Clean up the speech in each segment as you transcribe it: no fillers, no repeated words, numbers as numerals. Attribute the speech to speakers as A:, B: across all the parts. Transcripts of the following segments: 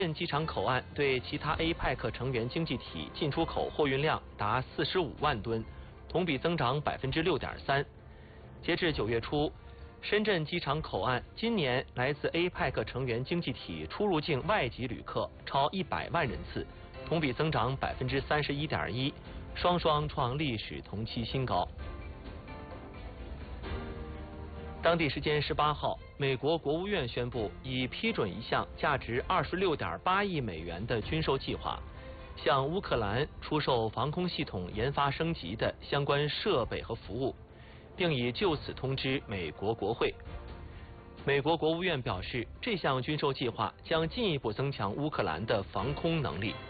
A: 镇机场口岸对其他 APEC 成员经济体进出口货运量达45万吨，同比增长6.3%。截至9月初，深圳机场口岸今年来自 APEC 成员经济体出入境外籍旅客超100万人次，同比增长31.1%，双双创历史同期新高。当地时间18号，美国国务院宣布已批准一项价值26.8亿美元的军售计划，向乌克兰出售防空系统研发升级的相关设备和服务，并已就此通知美国国会。美国国务院表示，这项军售计划将进一步增强乌克兰的防空能力。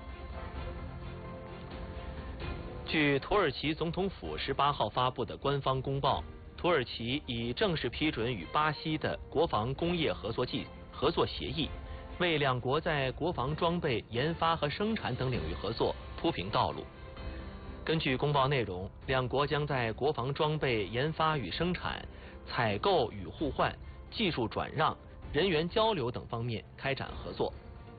A: 据土耳其总统府18号发布的官方公报，土耳其已正式批准与巴西的国防工业合作协议，为两国在国防装备研发和生产等领域合作铺平道路。根据公报内容，两国将在国防装备研发与生产、采购与互换、技术转让、人员交流等方面开展合作。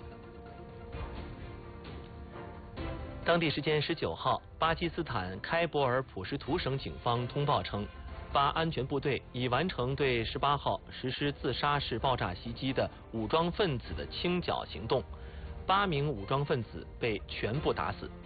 A: 当地时间19号，巴基斯坦开伯尔普什图省警方通报称，巴安全部队已完成对18号实施自杀式爆炸袭击的武装分子的清剿行动，8名武装分子被全部打死。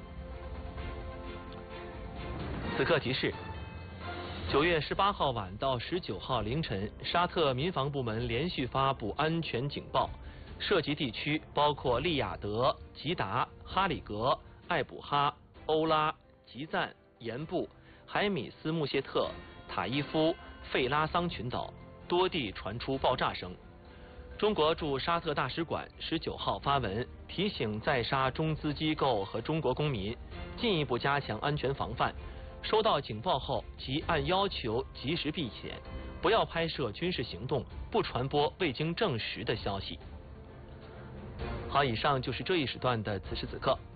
A: 此刻即是9月18号晚到19号凌晨，沙特民防部门连续发布安全警报，涉及地区包括利雅得、吉达、哈里格、艾卜哈、欧拉、吉赞、盐布、海米斯穆谢特、塔伊夫、费拉桑群岛，多地传出爆炸声。中国驻沙特大使馆19号发文提醒在沙中资机构和中国公民进一步加强安全防范，收到警报后即按要求及时避险，不要拍摄军事行动，不传播未经证实的消息。好，以上就是这一时段的此时此刻。